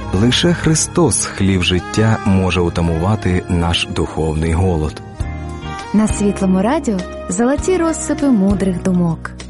Лише Христос, хліб життя, може утамувати наш духовний голод. На Світлому радіо золоті розсипи мудрих думок.